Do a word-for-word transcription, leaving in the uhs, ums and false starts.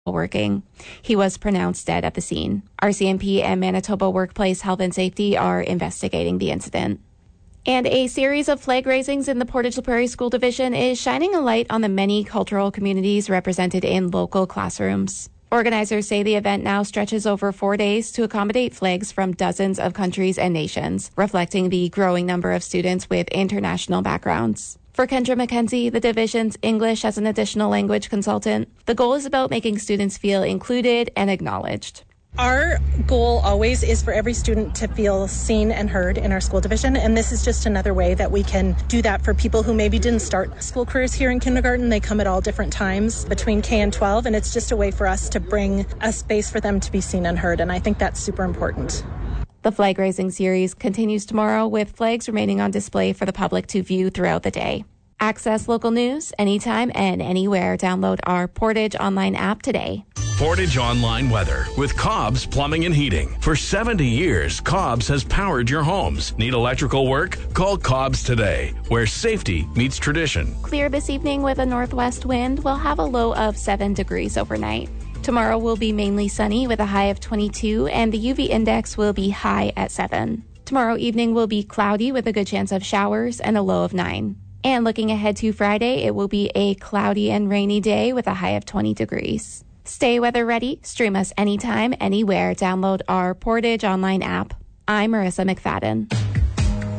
working. He was pronounced dead at the scene. R C M P and Manitoba Workplace Health and Safety are investigating the incident. And a series of flag raisings in the Portage La Prairie School Division is shining a light on the many cultural communities represented in local classrooms. Organizers say the event now stretches over four days to accommodate flags from dozens of countries and nations, reflecting the growing number of students with international backgrounds. For Kendra McKenzie, the division's English as an additional language consultant, the goal is about making students feel included and acknowledged. Our goal always is for every student to feel seen and heard in our school division, and this is just another way that we can do that for people who maybe didn't start school careers here in kindergarten. They come at all different times between K and twelve, and it's just a way for us to bring a space for them to be seen and heard, and I think that's super important. The flag raising series continues tomorrow with flags remaining on display for the public to view throughout the day. Access local news anytime and anywhere. Download our Portage Online app today. Portage Online weather with Cobb's Plumbing and Heating. For seventy years, Cobb's has powered your homes. Need electrical work? Call Cobb's today, where safety meets tradition. Clear this evening with a northwest wind. We'll have a low of seven degrees overnight. Tomorrow will be mainly sunny with a high of twenty-two, and the U V index will be high at seven. Tomorrow evening will be cloudy with a good chance of showers and a low of nine. And looking ahead to Friday, it will be a cloudy and rainy day with a high of twenty degrees. Stay weather ready. Stream us anytime, anywhere. Download our Portage Online app. I'm Marissa McFadden.